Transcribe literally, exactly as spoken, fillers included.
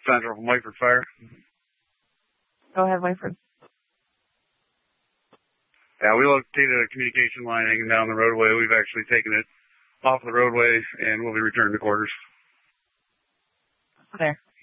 Central from Whiteford Fire. Go ahead, Whiteford. Yeah, we located a communication line hanging down the roadway. We've actually taken it off the roadway, and we'll be returned to quarters. There.